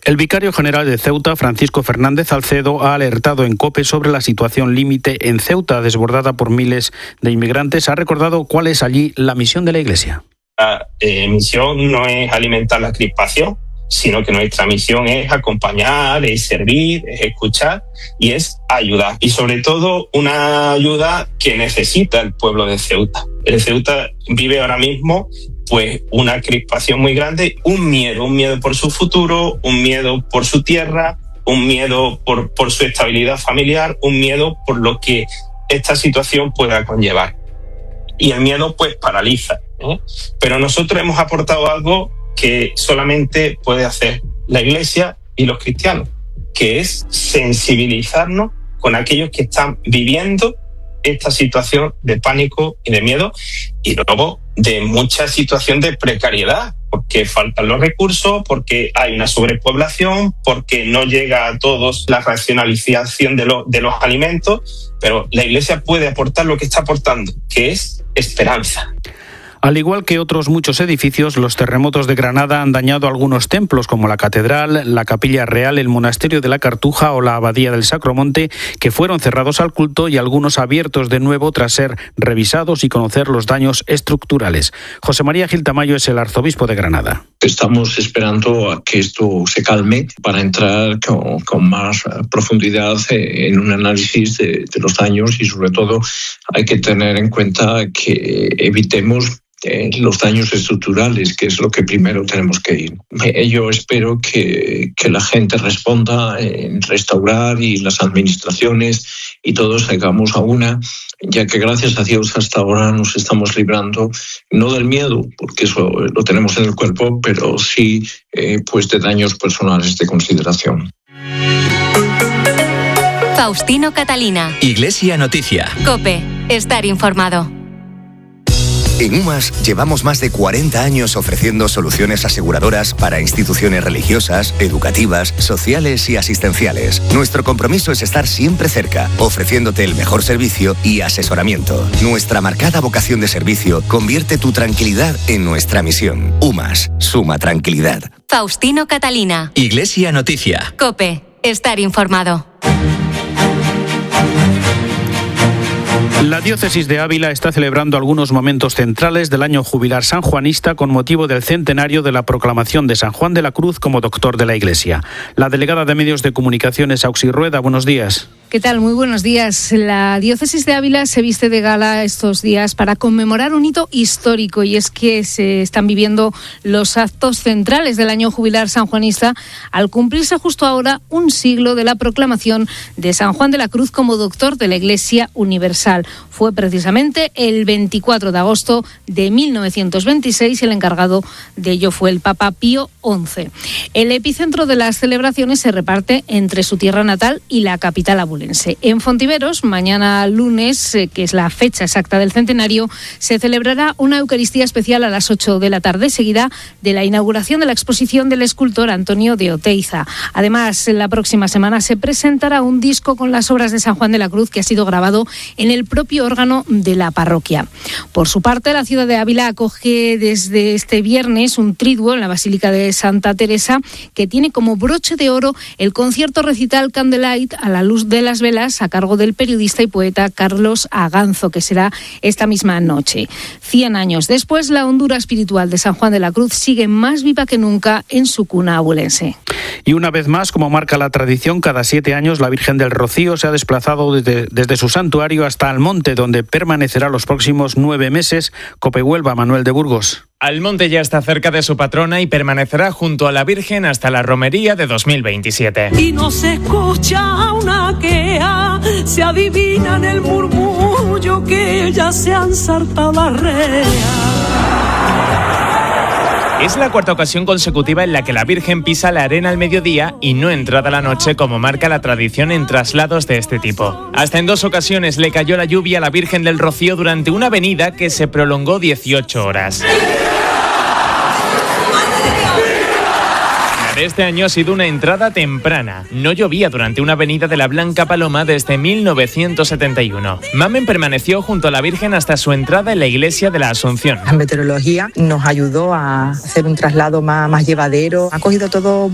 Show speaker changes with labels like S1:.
S1: El vicario general de Ceuta, Francisco Fernández Salcedo, ha alertado en COPE sobre la situación límite en Ceuta, desbordada por miles de inmigrantes. Ha recordado cuál es allí la misión de la Iglesia.
S2: La misión no es alimentar la crispación, sino que nuestra misión es acompañar, es servir, es escuchar y es ayudar. Y sobre todo una ayuda que necesita el pueblo de Ceuta. El Ceuta vive ahora mismo pues una crispación muy grande, un miedo por su futuro, un miedo por su tierra, un miedo por su estabilidad familiar, un miedo por lo que esta situación pueda conllevar. Y el miedo pues paraliza, ¿eh? Pero nosotros hemos aportado algo que solamente puede hacer la Iglesia y los cristianos, que es sensibilizarnos con aquellos que están viviendo esta situación de pánico y de miedo, y luego de mucha situación de precariedad, porque faltan los recursos, porque hay una sobrepoblación, porque no llega a todos la racionalización de los alimentos, pero la Iglesia puede aportar lo que está aportando, que es esperanza.
S1: Al igual que otros muchos edificios, los terremotos de Granada han dañado algunos templos como la Catedral, la Capilla Real, el Monasterio de la Cartuja o la Abadía del Sacromonte, que fueron cerrados al culto y algunos abiertos de nuevo tras ser revisados y conocer los daños estructurales. José María Gil Tamayo es el arzobispo de Granada.
S3: Estamos esperando a que esto se calme para entrar con más profundidad en un análisis de los daños, y sobre todo hay que tener en cuenta que evitemos los daños estructurales, que es lo que primero tenemos que ir. Yo espero que la gente responda en restaurar, y las administraciones y todos salgamos a una, ya que gracias a Dios hasta ahora nos estamos librando no del miedo, porque eso lo tenemos en el cuerpo, pero sí pues de daños personales de consideración.
S4: Faustino Catalina.
S5: Iglesia Noticia.
S4: COPE. Estar informado.
S6: En UMAS llevamos más de 40 años ofreciendo soluciones aseguradoras para instituciones religiosas, educativas, sociales y asistenciales. Nuestro compromiso es estar siempre cerca, ofreciéndote el mejor servicio y asesoramiento. Nuestra marcada vocación de servicio convierte tu tranquilidad en nuestra misión. UMAS, suma tranquilidad.
S4: Faustino Catalina.
S5: Iglesia Noticia.
S4: COPE. Estar informado.
S1: La diócesis de Ávila está celebrando algunos momentos centrales del año jubilar sanjuanista con motivo del centenario de la proclamación de San Juan de la Cruz como doctor de la Iglesia. La delegada de Medios de Comunicación es Auxi Rueda. Buenos días.
S7: ¿Qué tal? Muy buenos días. La diócesis de Ávila se viste de gala estos días para conmemorar un hito histórico, y es que se están viviendo los actos centrales del año jubilar sanjuanista al cumplirse justo ahora un siglo de la proclamación de San Juan de la Cruz como doctor de la Iglesia Universal. Fue precisamente el 24 de agosto de 1926 y el encargado de ello fue el Papa Pío XI. El epicentro de las celebraciones se reparte entre su tierra natal y la capital abulense. En Fontiveros, mañana lunes, que es la fecha exacta del centenario, se celebrará una Eucaristía especial a las 8 de la tarde, seguida de la inauguración de la exposición del escultor Antonio de Oteiza. Además, la próxima semana se presentará un disco con las obras de San Juan de la Cruz que ha sido grabado en el propio órgano de la parroquia. Por su parte, la ciudad de Ávila acoge desde este viernes un triduo en la Basílica de Santa Teresa que tiene como broche de oro el concierto recital Candlelight a la luz de las velas a cargo del periodista y poeta Carlos Aganzo, que será esta misma noche. 100 años después, la hondura espiritual de San Juan de la Cruz sigue más viva que nunca en su cuna abulense.
S1: Y una vez más, como marca la tradición, cada 7 años la Virgen del Rocío se ha desplazado desde su santuario hasta Almonte, donde permanecerá los próximos 9 meses. COPE Huelva, Manuel de Burgos.
S8: Almonte ya está cerca de su patrona y permanecerá junto a la Virgen hasta la romería de 2027.
S9: Y no se escucha una queja, se adivina en el murmullo que ya se han saltado las reas.
S8: Es la cuarta ocasión consecutiva en la que la Virgen pisa la arena al mediodía y no entrada la noche, como marca la tradición en traslados de este tipo. Hasta en 2 ocasiones le cayó la lluvia a la Virgen del Rocío durante una avenida que se prolongó 18 horas. Este año ha sido una entrada temprana. No llovía durante una avenida de la Blanca Paloma desde 1971. Mamen permaneció junto a la Virgen hasta su entrada en la iglesia de la Asunción.
S10: La meteorología nos ayudó a hacer un traslado más llevadero. Ha cogido todo